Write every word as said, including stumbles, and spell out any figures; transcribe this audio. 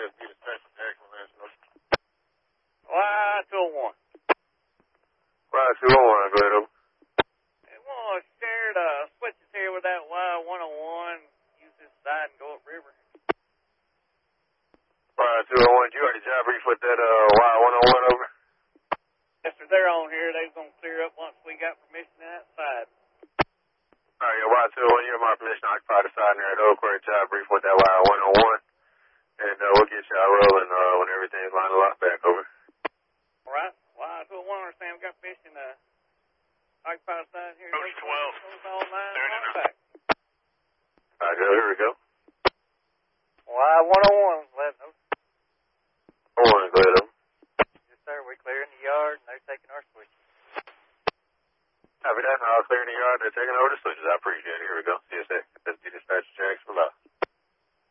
S B dispatch from Jacksonville National. Y two oh one. Y two oh one, go ahead, over. Hey, we want to share the switches here with that Y one oh one. Use this side and go up river. Y two oh one, did you already job brief with that uh, Y one oh one, over? Yes, sir, they're on here. They're going to clear up once we got permission outside. All right, yeah, Y two oh one, you have my permission to occupy the side there at Oak Creek. Job brief with that Y one oh one. And uh, we'll get y'all rolling uh, when everything's lined a lot back, over. All right. Y two oh one, understand we got permission to occupy the side here. Coach twelve. All nine, all back. All right, Joe, here we go. Y one oh one, let them. one, go ahead, over. Yes, sir, we're clearing the yard and they're taking our switches. Copy that. I'll clear in the yard. They're taking over the switches. I appreciate it. Here we go. C S A. S B dispatch Jacksonville.